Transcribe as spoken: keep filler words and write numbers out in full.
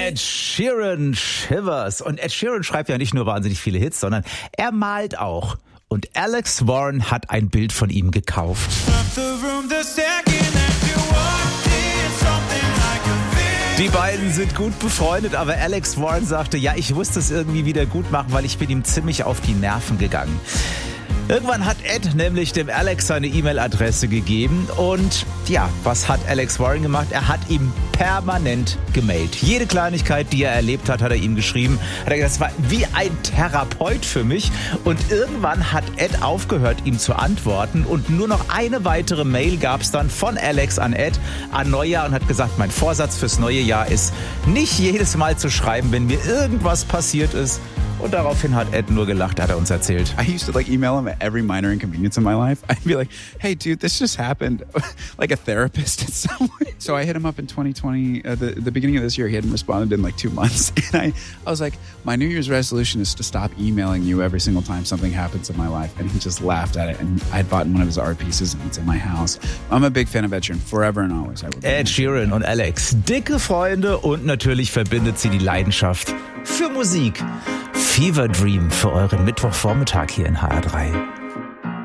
Ed Sheeran, Shivers. Und Ed Sheeran schreibt ja nicht nur wahnsinnig viele Hits, sondern er malt auch. Und Alex Warren hat ein Bild von ihm gekauft. Die beiden sind gut befreundet, aber Alex Warren sagte, ja, ich musste es irgendwie wieder gut machen, weil ich bin ihm ziemlich auf die Nerven gegangen. Irgendwann hat Ed nämlich dem Alex seine E-Mail-Adresse gegeben und ja, was hat Alex Warren gemacht? Er hat ihm permanent gemailt. Jede Kleinigkeit, die er erlebt hat, hat er ihm geschrieben. Hat er gesagt, das war wie ein Therapeut für mich und irgendwann hat Ed aufgehört, ihm zu antworten und nur noch eine weitere Mail gab es dann von Alex an Ed an Neujahr und hat gesagt, mein Vorsatz fürs neue Jahr ist, nicht jedes Mal zu schreiben, wenn mir irgendwas passiert ist. Und daraufhin hat Ed nur gelacht, hat er uns erzählt. I used to like email him at every minor inconvenience in my life. I'd be like, hey, dude, this just happened. Like a therapist in some way. So I hit him up in twenty twenty, uh, the, the beginning of this year. He hadn't responded in like two months. And I, I was like, my New Year's resolution is to stop emailing you every single time something happens in my life. And he just laughed at it. And I had bought one of his art pieces and it's in my house. I'm a big fan of Ed Sheeran. Forever and always. I will Ed Sheeran und Alex, dicke Freunde und natürlich verbindet sie die Leidenschaft für Musik. Fever Dream für euren Mittwochvormittag hier in H R drei.